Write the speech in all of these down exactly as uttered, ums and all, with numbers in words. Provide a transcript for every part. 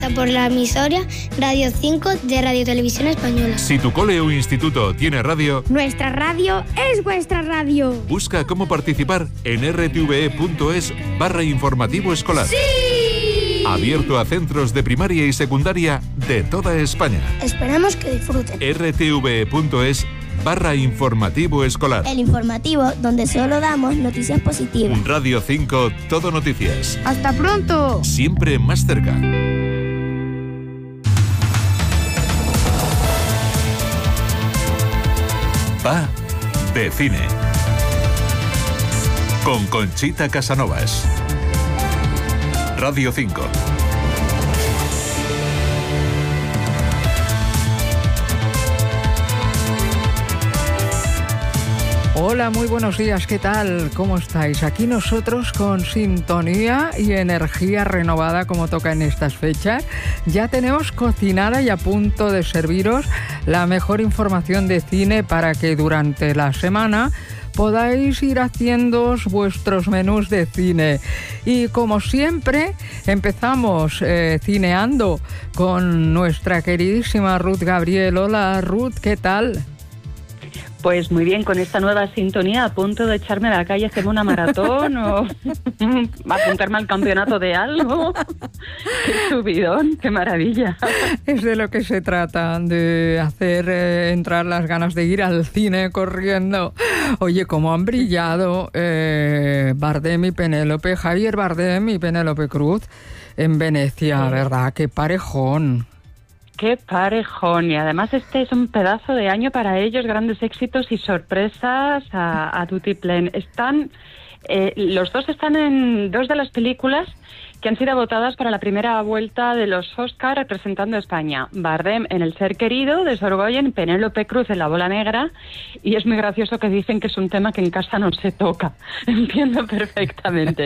Por la emisora Radio cinco de Radio Televisión Española. Si tu cole o instituto tiene radio, nuestra radio es vuestra radio. Busca cómo participar en rtve.es barra informativo escolar. ¡Sí! Abierto a centros de primaria y secundaria de toda España. Esperamos que disfruten. rtve.es barra informativo escolar. El informativo donde solo damos noticias positivas. Radio cinco, todo noticias. ¡Hasta pronto! Siempre más cerca. Va de cine. Con Conchita Casanovas. Radio cinco. Hola, muy buenos días, ¿qué tal? ¿Cómo estáis? Aquí nosotros con sintonía y energía renovada como toca en estas fechas. Ya tenemos cocinada y a punto de serviros la mejor información de cine para que durante la semana podáis ir haciendo vuestros menús de cine. Y como siempre, empezamos eh, cineando con nuestra queridísima Ruth Gabriel. Hola Ruth, ¿qué tal? Pues muy bien, con esta nueva sintonía, a punto de echarme a la calle a hacerme una maratón o apuntarme al campeonato de algo. ¡Qué subidón! ¡Qué maravilla! Es de lo que se trata, de hacer eh, entrar las ganas de ir al cine corriendo. Oye, cómo han brillado eh, Bardem y Penélope, Javier Bardem y Penélope Cruz en Venecia, ¿verdad? ¡Qué parejón! ¡Qué parejón! Y además este es un pedazo de año para ellos, grandes éxitos y sorpresas a, a tutiplén. Están, eh, los dos están en dos de las películas que han sido votadas para la primera vuelta de los Oscar representando a España. Bardem en El ser querido, de Sorogoyen, Penélope Cruz en La bola negra, y es muy gracioso que dicen que es un tema que en casa no se toca. Entiendo perfectamente.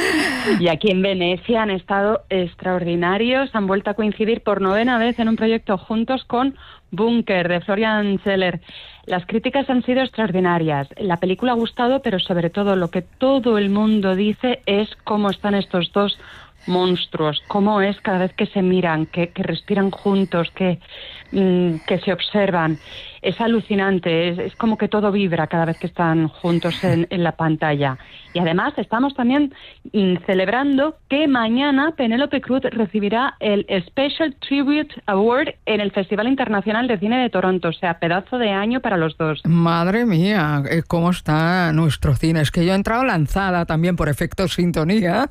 Y aquí en Venecia han estado extraordinarios, han vuelto a coincidir por novena vez en un proyecto juntos con Bunker, de Florian Zeller. Las críticas han sido extraordinarias. La película ha gustado, pero sobre todo lo que todo el mundo dice es cómo están estos dos monstruos, cómo es cada vez que se miran, que, que respiran juntos, que, mmm, que se observan. Es alucinante, es, es como que todo vibra cada vez que están juntos en, en la pantalla. Y además estamos también mmm, celebrando que mañana Penélope Cruz recibirá el Special Tribute Award en el Festival Internacional de Cine de Toronto. O sea, pedazo de año para los dos. Madre mía, ¿cómo está nuestro cine? Es que yo he entrado lanzada también por efecto sintonía.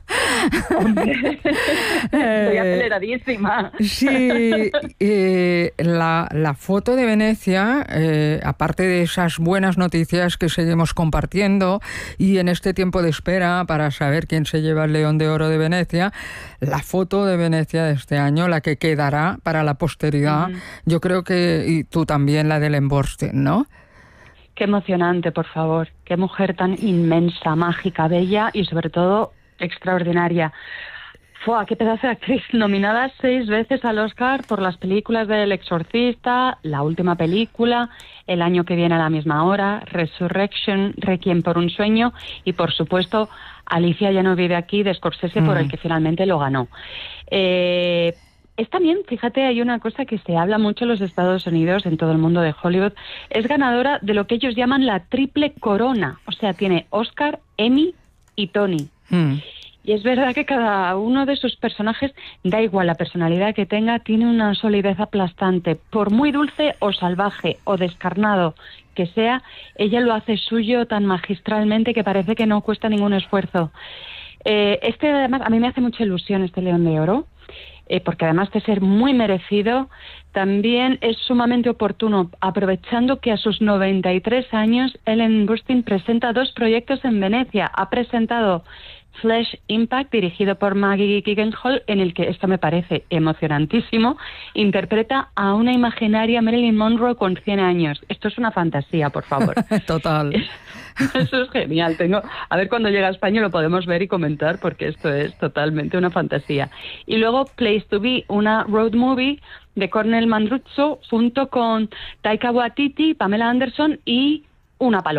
Estoy aceleradísima. Sí, eh, la, la foto de Venecia, eh, aparte de esas buenas noticias que seguimos compartiendo y en este tiempo de espera para saber quién se lleva el León de Oro de Venecia, la foto de Venecia de este año, la que quedará para la posteridad, uh-huh. Yo creo que, y tú también, la del Emborsten, ¿no? Qué emocionante, por favor. Qué mujer tan inmensa, mágica, bella y sobre todo extraordinaria. ¡Fua! ¡Qué pedazo de actriz! Nominada seis veces al Oscar por las películas de El Exorcista, la última película, El año que viene a la misma hora, Resurrection, Requiem por un sueño y, por supuesto, Alicia ya no vive aquí, de Scorsese, mm. por el que finalmente lo ganó. Eh, es también, fíjate, hay una cosa que se habla mucho en los Estados Unidos, en todo el mundo de Hollywood, es ganadora de lo que ellos llaman la triple corona. O sea, tiene Oscar, Emmy y Tony. Mm. Y es verdad que cada uno de sus personajes, da igual la personalidad que tenga, tiene una solidez aplastante. Por muy dulce o salvaje o descarnado que sea, ella lo hace suyo tan magistralmente que parece que no cuesta ningún esfuerzo. Eh, este, además, a mí me hace mucha ilusión este León de Oro, eh, porque además de ser muy merecido, también es sumamente oportuno, aprovechando que a sus noventa y tres años, Ellen Burstyn presenta dos proyectos en Venecia. Ha presentado Flesh Impact, dirigido por Maggie Gyllenhaal, en el que, esto me parece emocionantísimo, interpreta a una imaginaria Marilyn Monroe con cien años. Esto es una fantasía, por favor. Total. Eso es genial. Tengo, a ver cuando llega a España lo podemos ver y comentar, porque esto es totalmente una fantasía. Y luego Place to Be, una road movie de Cornel Mandruzzo, junto con Taika Waititi, Pamela Anderson y Una paloma.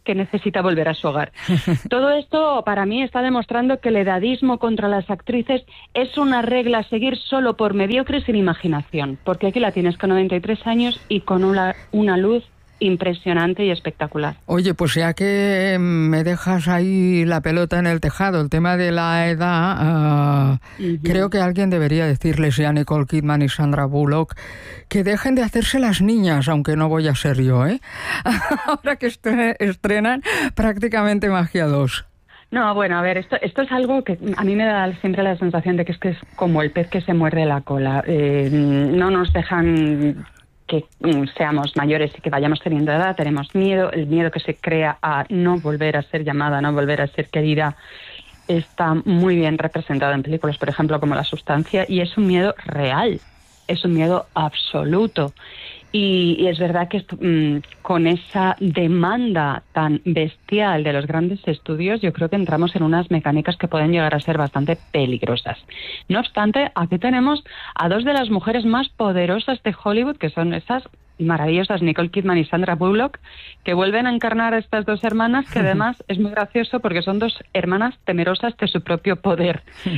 que necesita volver a su hogar. Todo esto para mí está demostrando que el edadismo contra las actrices es una regla a seguir solo por mediocres sin imaginación, porque aquí la tienes con noventa y tres años y con una, una luz impresionante y espectacular. Oye, pues ya que me dejas ahí la pelota en el tejado, el tema de la edad, uh, uh-huh. creo que alguien debería decirles ya a Nicole Kidman y Sandra Bullock que dejen de hacerse las niñas, aunque no voy a ser yo, ¿eh? Ahora que estrenan prácticamente Magia dos. No, bueno, a ver, esto esto es algo que a mí me da siempre la sensación de que es que es como el pez que se muerde la cola. Eh, no nos dejan que seamos mayores y que vayamos teniendo edad, tenemos miedo, el miedo que se crea a no volver a ser llamada, no volver a ser querida, está muy bien representado en películas, por ejemplo, como La Sustancia, y es un miedo real, es un miedo absoluto. Y, y es verdad que esto, mmm, con esa demanda tan bestial de los grandes estudios, yo creo que entramos en unas mecánicas que pueden llegar a ser bastante peligrosas. No obstante, aquí tenemos a dos de las mujeres más poderosas de Hollywood, que son esas maravillosas Nicole Kidman y Sandra Bullock, que vuelven a encarnar a estas dos hermanas, que además es muy gracioso porque son dos hermanas temerosas de su propio poder.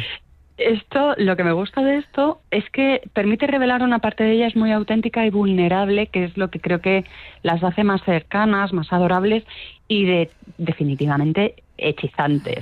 Esto, lo que me gusta de esto es que permite revelar una parte de ellas muy auténtica y vulnerable, que es lo que creo que las hace más cercanas, más adorables y de definitivamente hechizantes.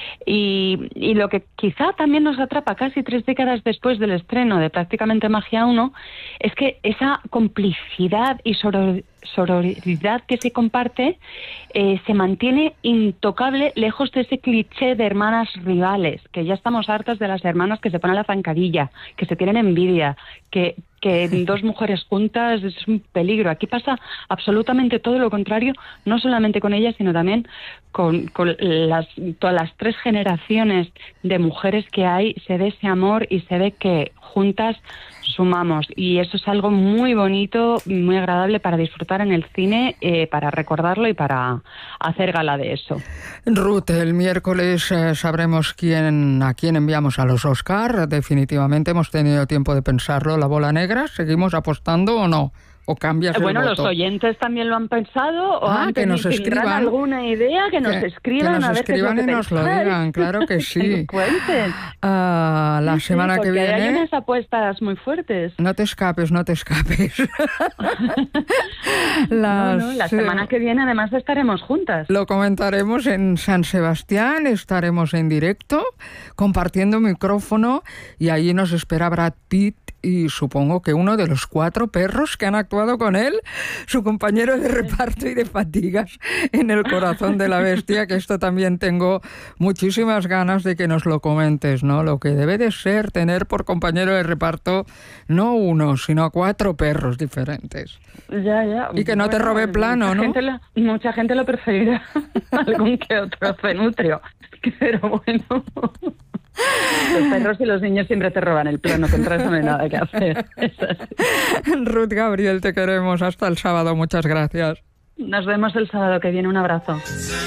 Y, y lo que quizá también nos atrapa casi tres décadas después del estreno de prácticamente Magia uno es que esa complicidad y soror, sororidad que se comparte eh, se mantiene intocable lejos de ese cliché de hermanas rivales, que ya estamos hartas de las hermanas que se ponen la zancadilla, que se tienen envidia, que que dos mujeres juntas es un peligro. Aquí pasa absolutamente todo lo contrario, no solamente con ellas, sino también con, con las, todas las tres generaciones de mujeres que hay, se ve ese amor y se ve que juntas sumamos. Y eso es algo muy bonito, muy agradable para disfrutar en el cine, eh, para recordarlo y para hacer gala de eso. Ruth, el miércoles eh, sabremos quién a quién enviamos a los Oscar. Definitivamente hemos tenido tiempo de pensarlo. La bola negra, ¿seguimos apostando o no? ¿O cambias el Bueno, voto? Los oyentes también lo han pensado, o ah, han que nos escriban alguna idea, que, que nos escriban, que nos a ver escriban qué es lo que y nos lo pensáis. digan, claro que sí. Que nos cuenten. Uh, la sí, semana sí, que viene... hay unas apuestas muy fuertes. No te escapes, no te escapes. Las, no, no, la semana que viene además estaremos juntas. Lo comentaremos en San Sebastián, estaremos en directo, compartiendo micrófono, y allí nos espera Brad Pitt y supongo que uno de los cuatro perros que han actuado con él, su compañero de reparto y de fatigas en El corazón de la bestia, que esto también tengo muchísimas ganas de que nos lo comentes, ¿no? Lo que debe de ser tener por compañero de reparto no uno, sino cuatro perros diferentes. Ya, ya. Y que no bueno, te robe plano, mucha ¿no? Gente lo, mucha gente lo preferirá algún que otro cenutrio, pero bueno... Los perros y los niños siempre te roban el plano, contra eso no hay nada que hacer. Es así. Ruth Gabriel, te queremos. Hasta el sábado, muchas gracias. Nos vemos el sábado que viene, un abrazo.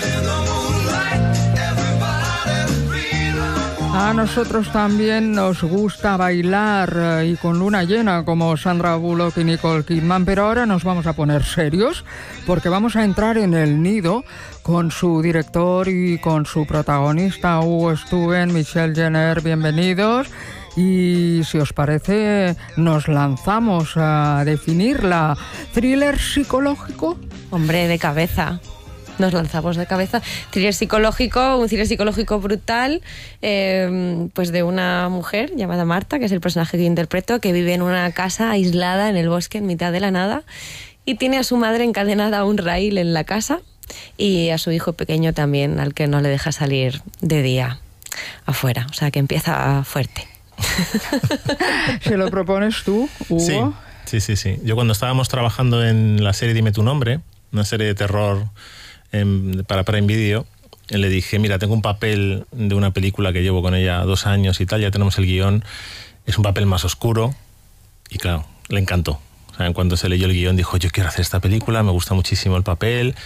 A nosotros también nos gusta bailar y con luna llena como Sandra Bullock y Nicole Kidman, pero ahora nos vamos a poner serios porque vamos a entrar en el nido con su director y con su protagonista Hugo Stuben, Michelle Jenner, bienvenidos. Y si os parece, nos lanzamos a definirla. ¿Thriller psicológico? Hombre, de cabeza. Nos lanzamos de cabeza. Thriller psicológico, un thriller psicológico brutal, eh, pues de una mujer llamada Marta, que es el personaje que interpreto, que vive en una casa aislada en el bosque, en mitad de la nada, y tiene a su madre encadenada a un raíl en la casa y a su hijo pequeño también, al que no le deja salir de día afuera. O sea, que empieza fuerte. ¿Se lo propones tú, Hugo? Sí, sí, sí, sí. Yo cuando estábamos trabajando en la serie Dime tu nombre, una serie de terror en, para Prime Video, le dije, mira, tengo un papel de una película que llevo con ella dos años y tal, ya tenemos el guión, es un papel más oscuro, y claro, le encantó. O sea, en cuanto se leyó el guión dijo, yo quiero hacer esta película, me gusta muchísimo el papel,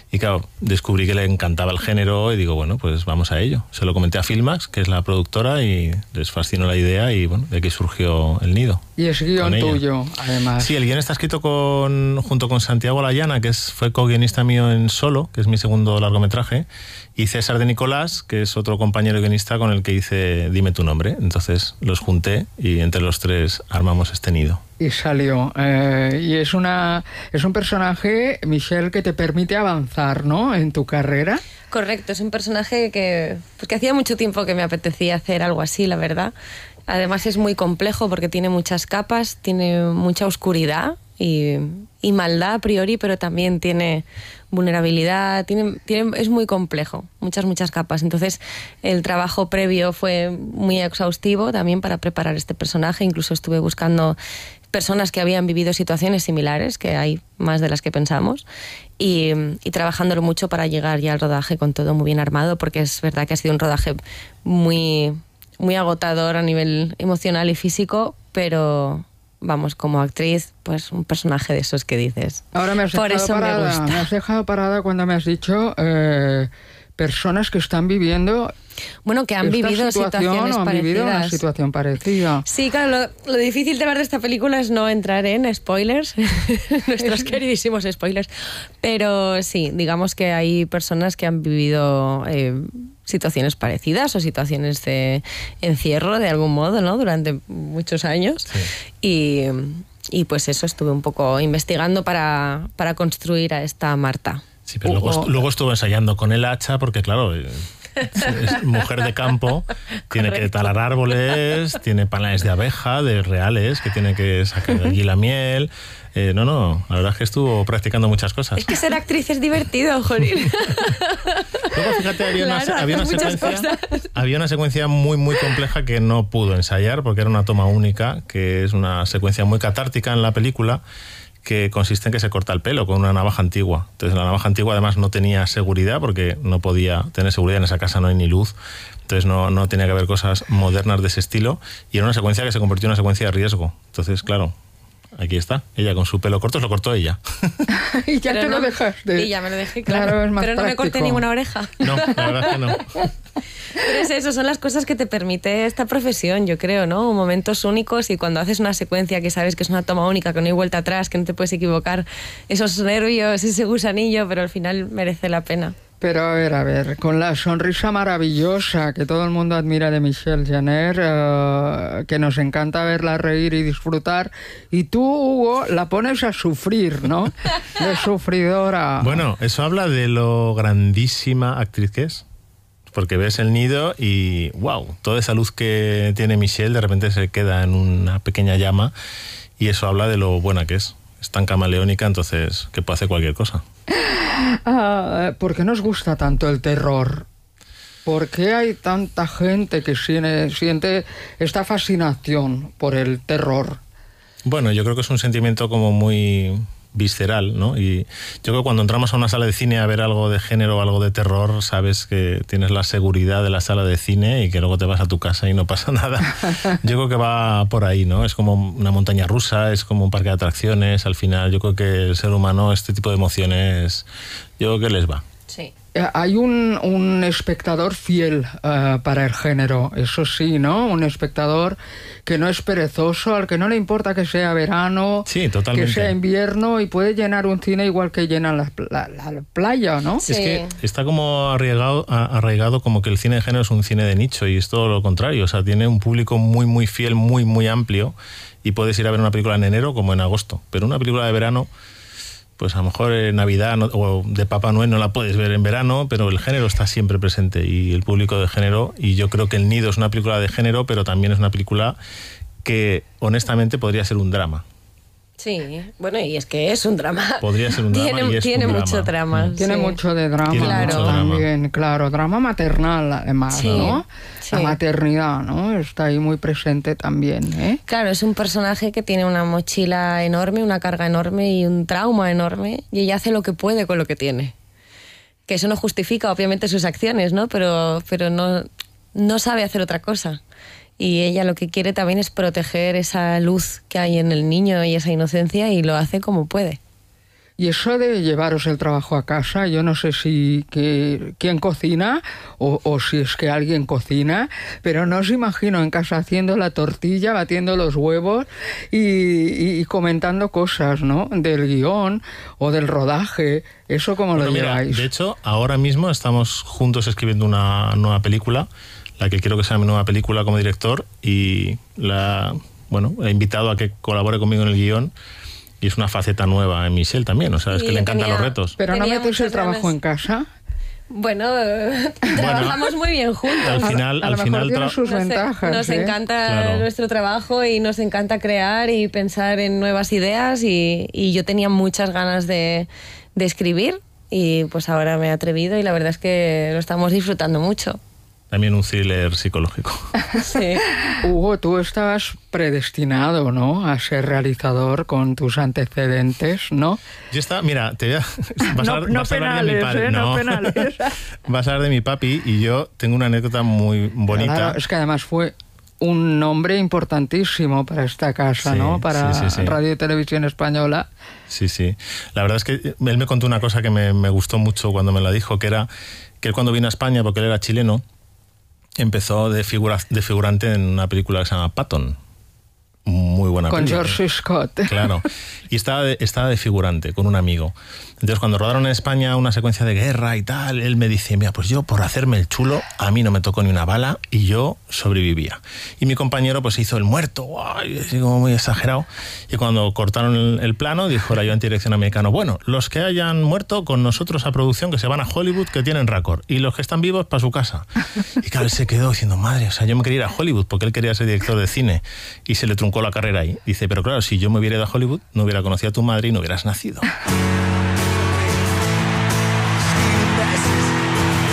Y claro, descubrí que le encantaba el género y digo, bueno, pues vamos a ello. Se lo comenté a Filmax, que es la productora, y les fascinó la idea y bueno, de aquí surgió El Nido. Y es guión tuyo, además. Sí, el guión está escrito con, junto con Santiago Layana, que es, fue co-guionista mío en Solo, que es mi segundo largometraje, y César de Nicolás, que es otro compañero guionista con el que hice Dime tu nombre. Entonces los junté y entre los tres armamos este Nido. Y salió. Eh, y es una es un personaje, Michelle, que te permite avanzar, ¿no?, en tu carrera. Correcto, es un personaje que, pues que hacía mucho tiempo que me apetecía hacer algo así, la verdad. Además es muy complejo porque tiene muchas capas, tiene mucha oscuridad y, y maldad a priori, pero también tiene vulnerabilidad, tiene, tiene, es muy complejo, muchas, muchas capas. Entonces el trabajo previo fue muy exhaustivo también para preparar este personaje. Incluso estuve buscando personas que habían vivido situaciones similares, que hay más de las que pensamos, y, y trabajándolo mucho para llegar ya al rodaje con todo muy bien armado, porque es verdad que ha sido un rodaje muy, muy agotador a nivel emocional y físico, pero vamos, como actriz, pues un personaje de esos que dices. Ahora me has Por dejado eso parada, me gusta. me has dejado parada cuando me has dicho eh, personas que están viviendo... Bueno, que han esta vivido situación, situaciones o han parecidas. vivido una situación parecida. Sí, claro, lo, lo difícil de hablar de esta película es no entrar en spoilers, nuestros queridísimos spoilers, pero sí, digamos que hay personas que han vivido eh, situaciones parecidas o situaciones de encierro de algún modo, ¿no?, durante muchos años. Sí. Y, y pues eso, estuve un poco investigando para, para construir a esta Marta. Sí, pero luego, O- o- luego estuve ensayando con el hacha porque, claro, eh, es mujer de campo, tiene que talar árboles, tiene panales de abeja, de reales, que tiene que sacar de allí la miel. Eh, no, no, la verdad es que estuvo practicando muchas cosas. Es que ser actriz es divertido, joder. Luego, fíjate, había una, Claro, había, una haces muchas secuencia, cosas. había una secuencia muy, muy compleja que no pudo ensayar porque era una toma única, que es una secuencia muy catártica en la película, que consiste en que se corta el pelo con una navaja antigua. Entonces la navaja antigua además no tenía seguridad porque no podía tener seguridad, en esa casa no hay ni luz, entonces no, no tenía que haber cosas modernas de ese estilo, y era una secuencia que se convirtió en una secuencia de riesgo. Entonces, claro, aquí está, ella con su pelo corto, se lo cortó ella. Y ya Pero te lo no- dejaste. Y ya me lo dejé, claro. Claro, es más Pero no me corté práctico. ninguna oreja. No, la verdad es que no. Pero es eso, son las cosas que te permite esta profesión, yo creo, ¿no? Momentos únicos, y cuando haces una secuencia que sabes que es una toma única, que no hay vuelta atrás, que no te puedes equivocar, esos nervios, ese gusanillo, pero al final merece la pena. Pero a ver, a ver, con la sonrisa maravillosa que todo el mundo admira de Michelle Jenner, eh, que nos encanta verla reír y disfrutar, y tú, Hugo, la pones a sufrir, ¿no? De sufridora. Bueno, eso habla de lo grandísima actriz que es. Porque ves El Nido y, wow, toda esa luz que tiene Michelle de repente se queda en una pequeña llama, y eso habla de lo buena que es. Es tan camaleónica, entonces, que puede hacer cualquier cosa. Ah, ¿por qué nos gusta tanto el terror? ¿Por qué hay tanta gente que siente, siente esta fascinación por el terror? Bueno, yo creo que es un sentimiento como muy visceral, ¿no? Y yo creo que cuando entramos a una sala de cine a ver algo de género o algo de terror, sabes que tienes la seguridad de la sala de cine y que luego te vas a tu casa y no pasa nada. Yo creo que va por ahí, ¿no? Es como una montaña rusa, es como un parque de atracciones. Al final, yo creo que el ser humano, este tipo de emociones, yo creo que les va. Sí. Eh, Hay un, un espectador fiel eh, para el género, eso sí, ¿no? Un espectador que no es perezoso, al que no le importa que sea verano, Sí, totalmente. que sea invierno, y puede llenar un cine igual que llena la, la- la playa, ¿no? Sí. Es que está como arraigado, a- arraigado como que el cine de género es un cine de nicho, y es todo lo contrario. O sea, tiene un público muy, muy fiel, muy, muy amplio, y puedes ir a ver una película en enero como en agosto. Pero una película de verano, pues a lo mejor en Navidad no- o de Papá Noel no la puedes ver en verano, pero el género está siempre presente, y el público de género, y yo creo que El Nido es una película de género, pero también es una película que honestamente podría ser un drama. Sí, bueno, y es que es un drama. Podría ser un drama Tiene, y es tiene un mucho drama. drama. Tiene sí. mucho de drama Tiene Claro. mucho drama. también, claro, drama maternal además, Sí, ¿no? sí. La maternidad, ¿no? Está ahí muy presente también, ¿eh? Claro, es un personaje que tiene una mochila enorme, una carga enorme y un trauma enorme, y ella hace lo que puede con lo que tiene. Que eso no justifica, obviamente, sus acciones, ¿no? Pero, pero no, no sabe hacer otra cosa. Y ella lo que quiere también es proteger esa luz que hay en el niño y esa inocencia, y lo hace como puede. Y eso de llevaros el trabajo a casa, yo no sé si que, quién cocina o, o si es que alguien cocina, pero no os imagino en casa haciendo la tortilla, batiendo los huevos y, y, y comentando cosas, ¿no? Del guión o del rodaje. ¿Eso cómo bueno, lo mira, lleváis? De hecho, ahora mismo estamos juntos escribiendo una nueva película, la que quiero que sea mi nueva película como director, y la, bueno, he invitado a que colabore conmigo en el guión. Y es una faceta nueva en Michelle también, o sea, es que le encantan tenía, los retos. ¿Pero no metes el trabajo ganas. en casa? Bueno, bueno, trabajamos muy bien juntos. Al final, a, a al lo final mejor tiene sus nos, ventajas. Nos ¿eh? encanta claro. nuestro trabajo y nos encanta crear y pensar en nuevas ideas y, y yo tenía muchas ganas de, de escribir y pues ahora me he atrevido y la verdad es que lo estamos disfrutando mucho. También un thriller psicológico. Sí. Hugo, tú estabas predestinado, ¿no?, a ser realizador con tus antecedentes, ¿no? Yo estaba, mira, te voy a... Vas no a, no vas penales, a de mi padre. ¿eh? No, no penales. Vas a hablar de mi papi y yo tengo una anécdota muy bonita. Claro, es que además fue un nombre importantísimo para esta casa, sí, ¿no? Para sí, sí, sí. Radio y Televisión Española. Sí, sí. La verdad es que él me contó una cosa que me, me gustó mucho cuando me la dijo, que era que él cuando vino a España, porque él era chileno, empezó de, figura, de figurante en una película que se llama Patton. Muy buena con película. George Scott. Claro. Y estaba de, estaba de figurante con un amigo. Entonces, cuando rodaron en España una secuencia de guerra y tal, él me dice, mira, pues yo por hacerme el chulo, a mí no me tocó ni una bala y yo sobrevivía. Y mi compañero pues hizo el muerto, ¡ay! Así como muy exagerado. Y cuando cortaron el, el plano, dijo el ayudante de dirección americano, bueno, los que hayan muerto con nosotros a producción, que se van a Hollywood, que tienen récord. Y los que están vivos, para su casa. Y claro, él se quedó diciendo, madre, o sea, yo me quería ir a Hollywood, porque él quería ser director de cine. Y se le truncó la carrera ahí. Dice, pero claro, si yo me hubiera ido a Hollywood, no hubiera conocido a tu madre y no hubieras nacido.